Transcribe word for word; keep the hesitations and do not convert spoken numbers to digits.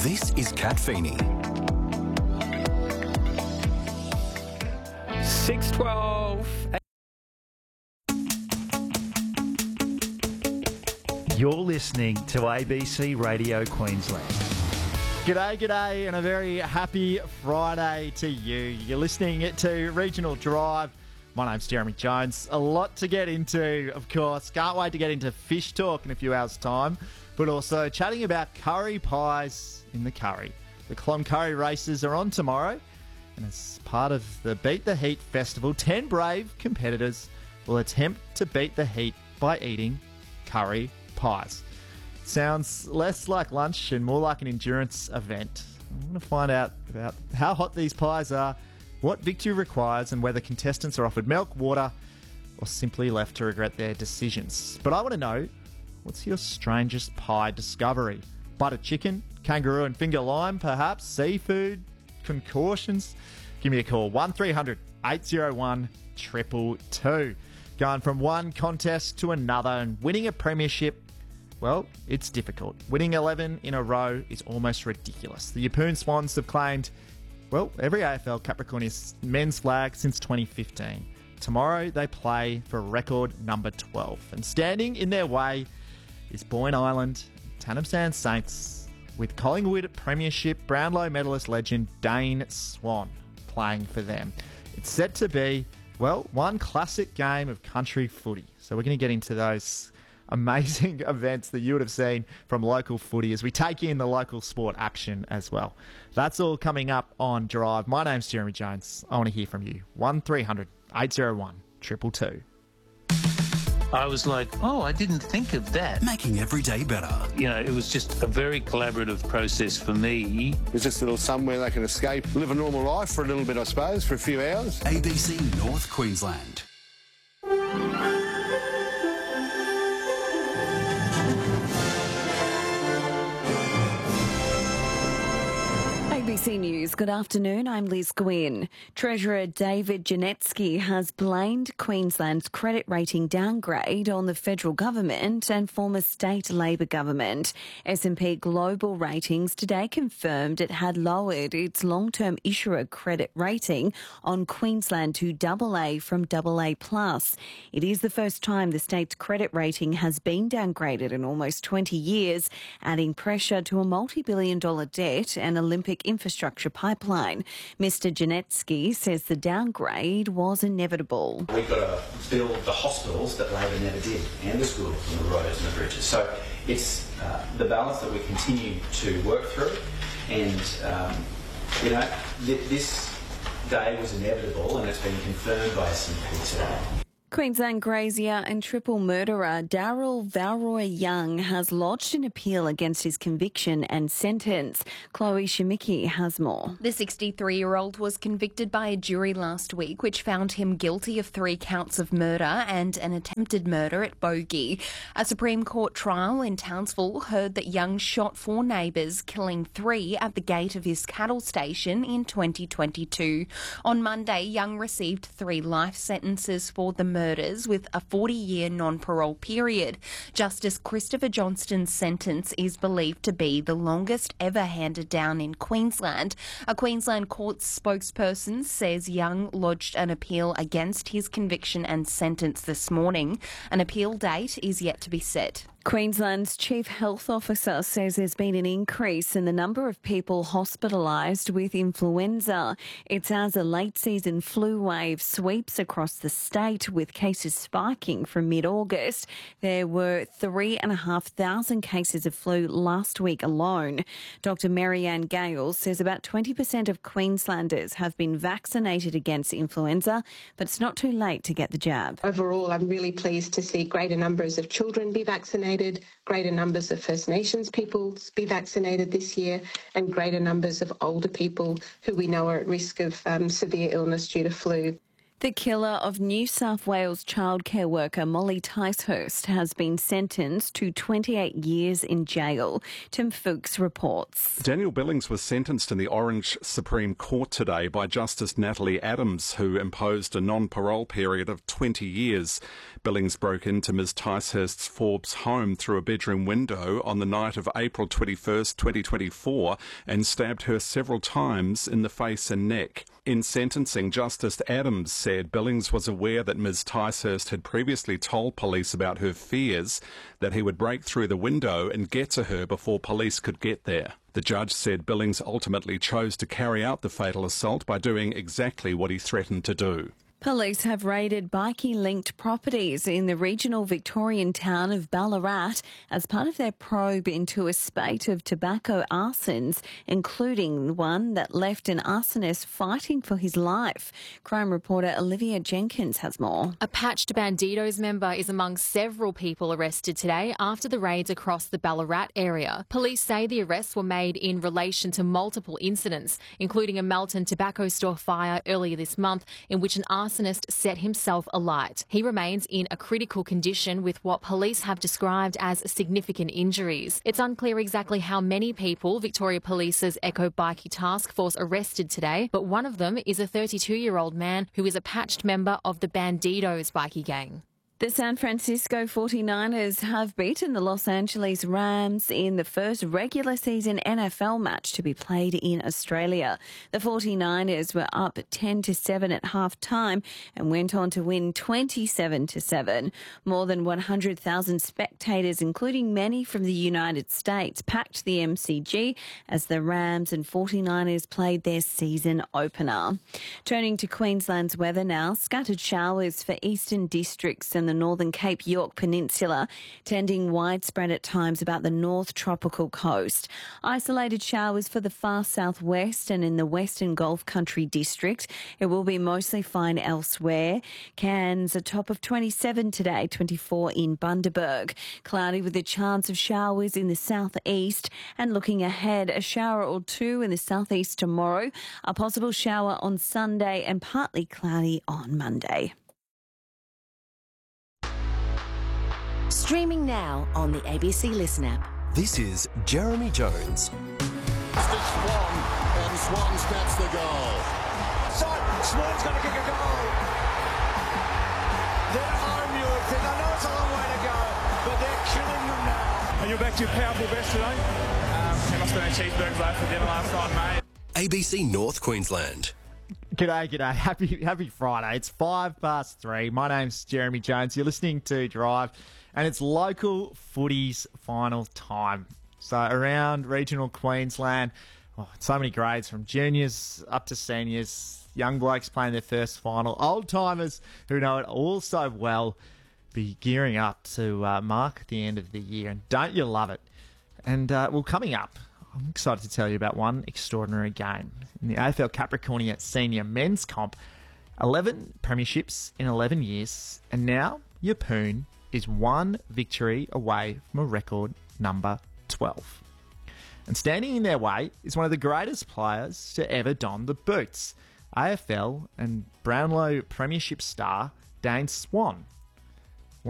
This is Kat Feeney. six twelve. You're listening to A B C Radio Queensland. G'day, g'day, and a very happy Friday to you. You're listening to Regional Drive. My name's Jeremy Jones. A lot to get into, of course. Can't wait to get into fish talk in a few hours' time, but also chatting about curry pies in the Curry. The Cloncurry races are on tomorrow, and as part of the Beat the Heat festival, ten brave competitors will attempt to beat the heat by eating curry pies. Sounds less like lunch and more like an endurance event. I'm going to find out about how hot these pies are, what victory requires, and whether contestants are offered milk, water, or simply left to regret their decisions. But I want to know, what's your strangest pie discovery? Butter chicken, kangaroo and finger lime, perhaps? Seafood? Concoctions? Give me a call, one three hundred eight oh one two two two. Going from one contest to another and winning a premiership, well, it's difficult. Winning eleven in a row is almost ridiculous. The Yeppoon Swans have claimed, well, every A F L Capricornist men's flag since twenty fifteen. Tomorrow they play for record number twelve. And standing in their way is Boyne Island, Tannum Sands Saints, with Collingwood Premiership Brownlow medalist legend Dane Swan playing for them. It's set to be, well, one classic game of country footy. So we're going to get into those amazing events that you would have seen from local footy as we take in the local sport action as well. That's all coming up on Drive. My name's Jeremy Jones. I want to hear from you. one three hundred eight oh one two two two. I was like, oh, I didn't think of that. Making every day better. You know, it was just a very collaborative process for me. It's just a little somewhere they can escape, live a normal life for a little bit, I suppose, for a few hours. A B C North Queensland. A B C News, good afternoon, I'm Liz Gwynn. Treasurer David Janetsky has blamed Queensland's credit rating downgrade on the federal government and former state Labor government. S and P Global Ratings today confirmed it had lowered its long-term issuer credit rating on Queensland to double A from double A plus. It is the first time the state's credit rating has been downgraded in almost twenty years, adding pressure to a multi-billion dollar debt and Olympic infrastructure pipeline. Mister Janetsky says the downgrade was inevitable. We've got to build the hospitals that Labor never did, and the schools and the roads and the bridges. So it's uh, the balance that we continue to work through, and um, you know, th- this day was inevitable, and it's been confirmed by S and P today. Queensland grazier and triple murderer Daryl Valroy Young has lodged an appeal against his conviction and sentence. Chloe Shimicki has more. The sixty-three-year-old was convicted by a jury last week, which found him guilty of three counts of murder and an attempted murder at Bogey. A Supreme Court trial in Townsville heard that Young shot four neighbours, killing three at the gate of his cattle station in twenty twenty-two. On Monday, Young received three life sentences for the murder. murders with a forty-year non-parole period. Justice Christopher Johnston's sentence is believed to be the longest ever handed down in Queensland. A Queensland court's spokesperson says Young lodged an appeal against his conviction and sentence this morning. An appeal date is yet to be set. Queensland's Chief Health Officer says there's been an increase in the number of people hospitalised with influenza. It's as a late-season flu wave sweeps across the state, with cases spiking from mid-August. There were three and a half thousand cases of flu last week alone. Doctor Marianne Gale says about twenty percent of Queenslanders have been vaccinated against influenza, but it's not too late to get the jab. Overall, I'm really pleased to see greater numbers of children be vaccinated, greater numbers of First Nations people be vaccinated this year, and greater numbers of older people who we know are at risk of um, severe illness due to flu. The killer of New South Wales childcare worker Molly Ticehurst has been sentenced to twenty-eight years in jail. Tim Fuchs reports. Daniel Billings was sentenced in the Orange Supreme Court today by Justice Natalie Adams, who imposed a non-parole period of twenty years. Billings broke into Miz Ticehurst's Forbes home through a bedroom window on the night of April twenty-first, twenty twenty-four and stabbed her several times in the face and neck. In sentencing, Justice Adams said Billings was aware that Miz Ticehurst had previously told police about her fears that he would break through the window and get to her before police could get there. The judge said Billings ultimately chose to carry out the fatal assault by doing exactly what he threatened to do. Police have raided bikie-linked properties in the regional Victorian town of Ballarat as part of their probe into a spate of tobacco arsons, including one that left an arsonist fighting for his life. Crime reporter Olivia Jenkins has more. A patched Bandidos member is among several people arrested today after the raids across the Ballarat area. Police say the arrests were made in relation to multiple incidents, including a Melton tobacco store fire earlier this month in which an arsonist set himself alight. He remains in a critical condition with what police have described as significant injuries. It's unclear exactly how many people Victoria Police's Echo Bikie Task Force arrested today, but one of them is a thirty-two-year-old man who is a patched member of the Bandidos bikie gang. The San Francisco forty-niners have beaten the Los Angeles Rams in the first regular season N F L match to be played in Australia. The forty-niners were up ten to seven at half-time and went on to win twenty-seven to seven. More than one hundred thousand spectators, including many from the United States, packed the M C G as the Rams and forty-niners played their season opener. Turning to Queensland's weather now, scattered showers for eastern districts and the northern Cape York Peninsula, tending widespread at times about the north tropical coast. Isolated showers for the far southwest and in the western Gulf Country district. It will be mostly fine elsewhere. Cairns a top of twenty-seven today, twenty-four in Bundaberg. Cloudy with a chance of showers in the southeast, and looking ahead, a shower or two in the southeast tomorrow, a possible shower on Sunday and partly cloudy on Monday. Streaming now on the A B C Listen app. This is Jeremy Jones. Swan, and Swan snaps the goal. Swan's going to kick a goal. They're home, you would think. I know it's a long way to go, but they're killing them now. Are you back to your powerful best today? Um, there must have been a cheeseburger late for dinner last night, mate. A B C North Queensland. G'day, g'day. Happy, happy Friday. It's five past three. My name's Jeremy Jones. You're listening to Drive, and it's local footy's final time. So around regional Queensland, oh, so many grades from juniors up to seniors, young blokes playing their first final, old-timers who know it all so well, be gearing up to uh, mark the end of the year. And don't you love it? And, uh, well, coming up, I'm excited to tell you about one extraordinary game. In the A F L Capricornia Senior Men's Comp, eleven premierships in eleven years, and now Yeppoon is one victory away from a record number twelve. And standing in their way is one of the greatest players to ever don the boots, A F L and Brownlow premiership star Dane Swan.